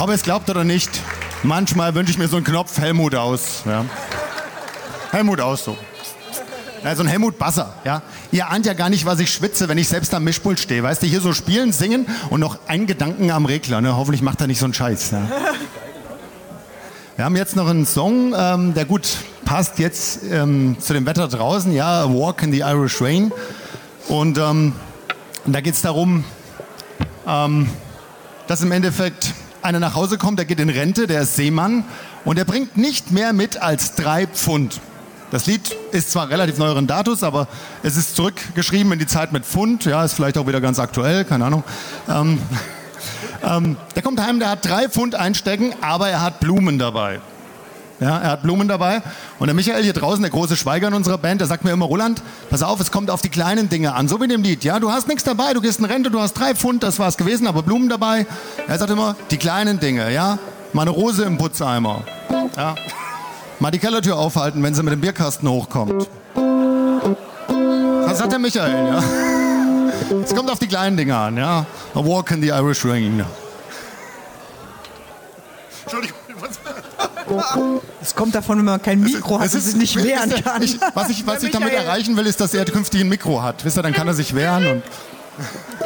ob ihr es glaubt oder nicht, manchmal wünsche ich mir so einen Knopf Helmut aus. Ja. Helmut aus so. Ja, so ein Helmut Basser, ja. Ihr ahnt ja gar nicht, was ich schwitze, wenn ich selbst am Mischpult stehe. Weißt du, hier so spielen, singen und noch einen Gedanken am Regler. Ne? Hoffentlich macht er nicht so einen Scheiß. Ja. Wir haben jetzt noch einen Song, der gut passt jetzt zu dem Wetter draußen. Ja, A Walk in the Irish Rain. Und da geht es darum, dass im Endeffekt einer nach Hause kommt, der geht in Rente, der ist Seemann und der bringt nicht mehr mit als 3 Pfund. Das Lied ist zwar relativ neueren Datus, aber es ist zurückgeschrieben in die Zeit mit Pfund. Ja, ist vielleicht auch wieder ganz aktuell, keine Ahnung. Der kommt heim, der hat 3 Pfund einstecken, aber er hat Blumen dabei. Ja, er hat Blumen dabei. Und der Michael hier draußen, der große Schweiger in unserer Band, der sagt mir immer, Roland, pass auf, es kommt auf die kleinen Dinge an. So wie in dem Lied. Ja, du hast nichts dabei, du gehst in Rente, du hast 3 Pfund, das war's gewesen, aber Blumen dabei. Er sagt immer, die kleinen Dinge, ja. Mal eine Rose im Putzeimer. Ja. Mal die Kellertür aufhalten, wenn sie mit dem Bierkasten hochkommt. Das sagt der Michael, ja. Es kommt auf die kleinen Dinge an, ja. A Walk in the Irish Rain. Entschuldigung. Es kommt davon, wenn man kein Mikro hat und sich nicht wehren kann. Was ich damit erreichen will, ist, dass er künftig ein Mikro hat. Wisst ihr, dann kann er sich wehren. Und